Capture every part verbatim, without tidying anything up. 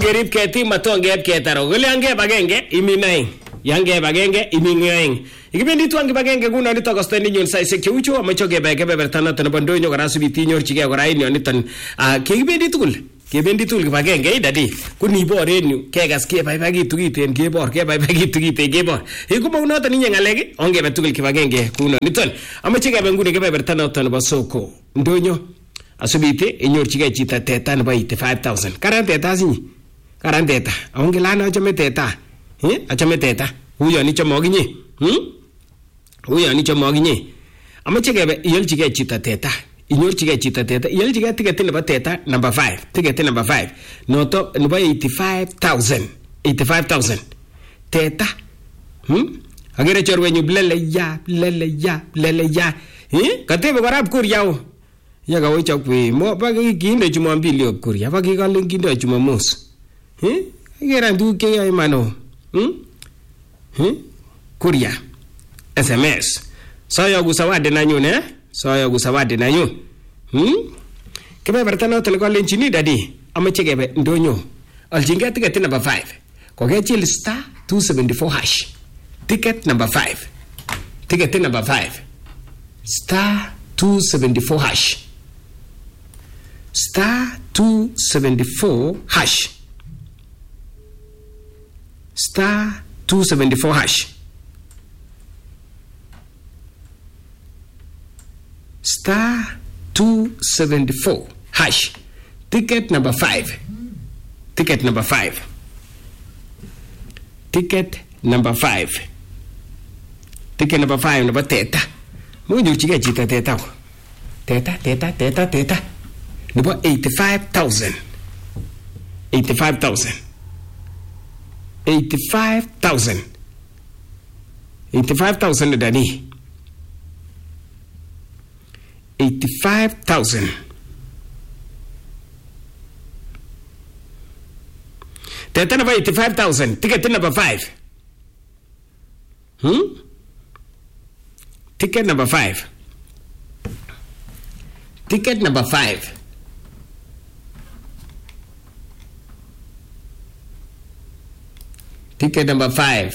Gerib ketik matongeb ketaro. Kole ange bagenge imi naing. Yange bagenge imi ngaing. Ikibendi tu ange bagenge kuna nito kosto ninyo saisek cheuchu amacho kebe kebeberta noton nebo ndonyo kora subiti nyorchige kora inyo niton. Ah kikibendi tugul. Kebendi tugul kibagenge dadi kuni boren yu kegas kebaibagitu kiten kebor kebaibagitu kiten kebor. Ikumo noton ninye ngalek ongebe tugul kibagenge kuna niton. Amache kebe nguni kebeberta noton nebo soko ndonyo. Asubiti inyorchige chita teta nebo eighty-five thousand. Karan teta sinyi. Karan teta. Aongilana achame teta. Eh? Achame teta. Huyo ni chamo ginye. Hm? Huyo ni chamo ginye. Amache kebe iyolchige chita teta. Inyorchige chita teta. Iyolchige ticket nebo teta number five. Ticket number five. Noto nebo eighty-five thousand. eighty-five thousand. Teta. Hm? Agere chorwenyu blele ya, blele ya, blele ya. Eh? Katebe korab kuryao. Yaga wicha kwe mo bagi kinde Jumapili okuria bagi kale kinde Jumamos. Eh? Agera nduke ya imano. Hm? Hm? Kuria. S M S. Sayo gusawade na nyu ne? Sayo gusawade na nyu. Hm? Kebe bertano tele kale nchini dadi. Amache kebe ndonyo. Aljinga ticket number five. Koge chil star two seventy-four hash. Ticket number five. Ticket number five. Star two seventy-four hash. Star two seventy-four hash. Star two seventy-four hash. Star two seventy-four hash. Ticket number five. Ticket number five. Ticket number five. Ticket number five number teta. Mungu chike chita teta. Teta teta teta teta. Number eighty-five thousand. eighty-five thousand. eighty-five thousand. eighty-five thousand dani. eighty-five thousand. Teta number eighty-five thousand. Ticket number five. Hmm? Ticket number five. Ticket number five. Ticket number five.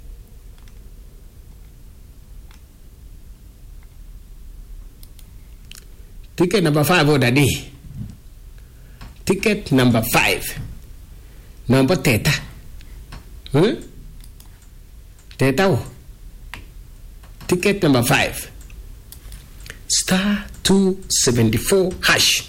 Ticket number five oh daddy. Ticket number five. Number teta. Hmm? Teta oh. Ticket number five. Star two seventy-four hash.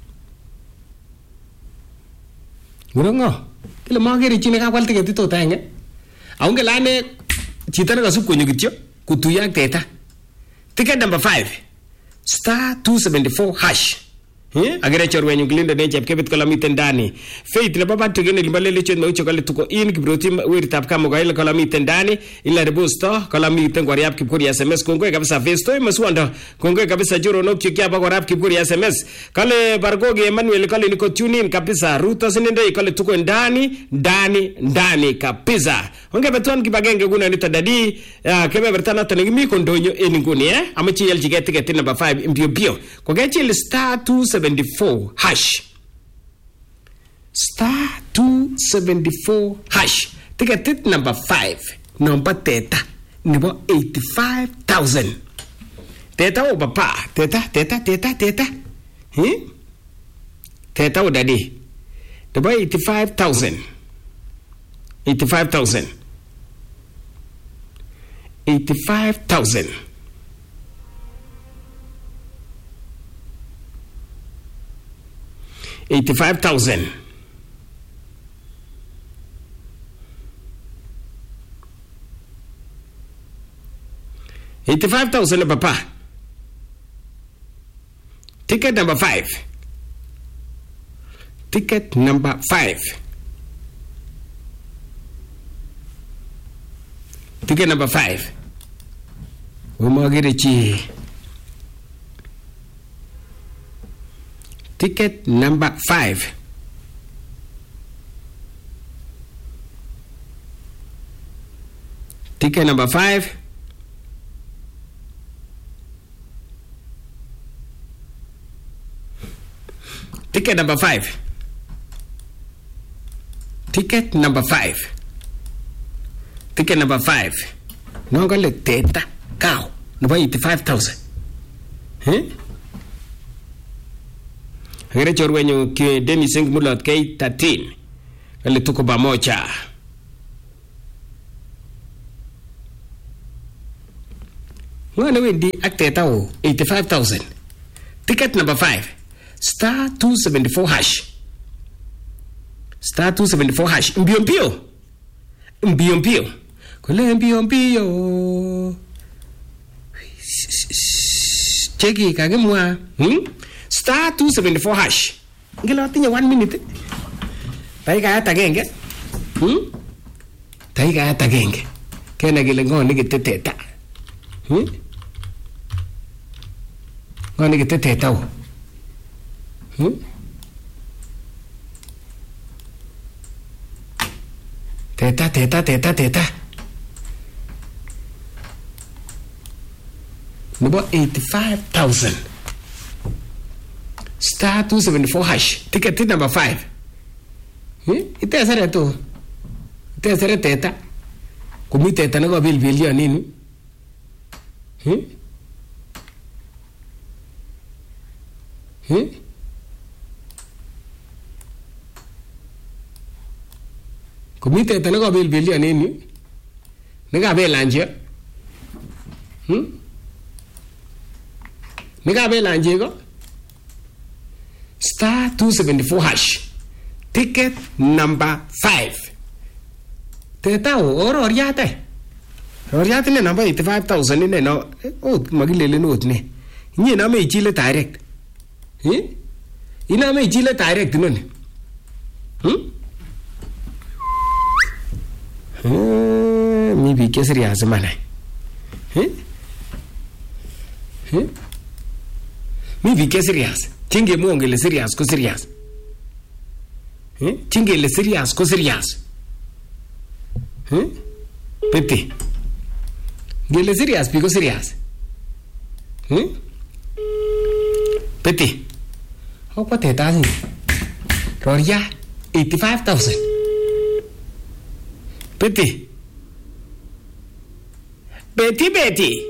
Ngurongo. Kile magere chine kapal ticket ito tanga. Aunge lane chita na kasup kwenye kityo kutuya teta. Ticket number five. Star two seventy-four hash. Eh? Agere chorwenyu Glinda ne chep kebet kala miten ndani. Faith le baba tegene limbale chen maucho kale tuko in kibroti weritap kama gaile kala miten ndani ila rebusto kala miten kwa riap kipuri S M S kongwe kabisa festo maswanda kongwe kabisa juro no kiki hapa kwa rap kipuri S M S kale Bargoge Emmanuel kale niko tune in kabisa Ruta sinende kale tuko ndani ndani ndani kabisa onge beton kibagenge kuna nita dadi uh, kebe bertana tanimi kondonyo eninguni eh amachi yel jigete ticket number five mbio bio kogechi star two seventy-four hash. Star two seventy-four hash. Ticket number five. Number teta. Number eighty-five thousand. Teta o papa. Teta, teta, teta, teta. Hmm? Teta o daddy. Number eighty-five thousand. eighty-five thousand. eighty-five thousand. eighty-five thousand. eighty-five thousand, papa. Ticket number five. Ticket number five. Ticket number five. Umagirichi. Ticket number five. Ticket number five. Ticket number five. Ticket number five. Ticket number five. No kale teta cow. Number eighty-five thousand. Eh? Agere chorwenyu ke Dennis Ngmulot K thirteen. Kale tuko pamoja. Ngwana wendi ak teta o eighty-five thousand. Ticket number five. Star two seventy-four hash. Star two seventy-four hash. Mbio mbio. Mbio mbio. Kule mbio mbio. Cheki kagemwa. Hmm? Star two seventy-four hash. Ngelo tinye one minute. Taika ata genge. Hmm? Taika ata genge. Kena gile ngoni giteteta. Hmm? Ngoni giteteta o. Hmm? Teta, teta, teta, teta. Number eighty-five thousand. Star two seventy-four hash. Ticket number five. Hmm? Ite asare to. Ite asare teta. Kumi teta na bil bil ya nini? Hmm? Hmm? Kumi teta na bil bil ya nini? Nega bil anje. Hmm? Nega bil anje ko? Star two seventy-four hash. Ticket number five. Teta o or oriate. Oriate ne number eighty-five thousand ne no. Oh, magilele note ne. Ni na me chile direct. Eh? Ina me chile direct no ne. Hmm? Eh, mi bi ke serious mana. Eh? Eh? Mi bi ke serious. Tinge muongele serious ko serious. Eh? Tinge le serious ko serious. Eh? Peti. Gele serious biko serious. Eh? Peti. How what teta ni? Roria eighty-five thousand. Peti. Betty Betty.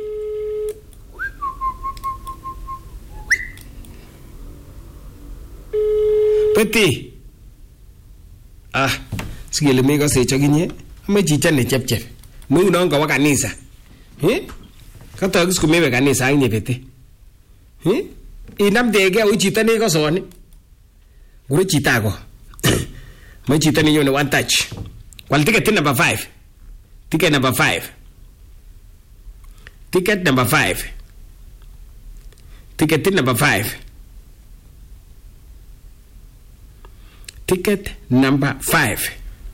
Peti. Ah, sigele mega se chaginye. Ame chicha ne chep chep. Mu no ngo kanisa. Eh? Kata gis kumebe kanisa ainye Peti. Eh? Inam dege u chita ne ko soni. Ure chita ko. Ma chita ni yone one touch. Wal ticket number five. Ticket number five. Ticket number five. Ticket number five. Ticket number five.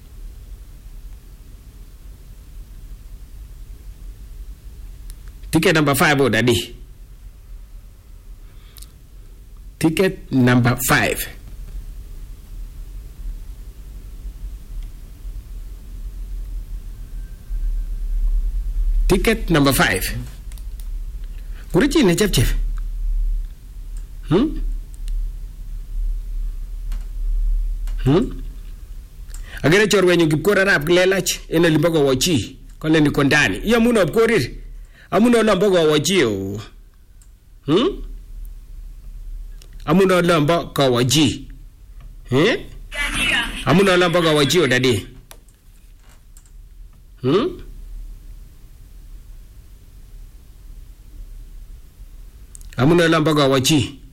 Ticket number five, oh daddy. Ticket number five. Ticket number five. Kurichi ne chef chef. Hmm? Hmm? Agere chorwe nyu kipkora rap klelach ene limbogo wachi kole ni kondani. Iya muno obkorir. Amuno lambogo wachi o. Hmm? Amuno lambogo wachi. Eh? Amuno lambogo wachi o daddy. Hmm? Amuno lambogo wachi.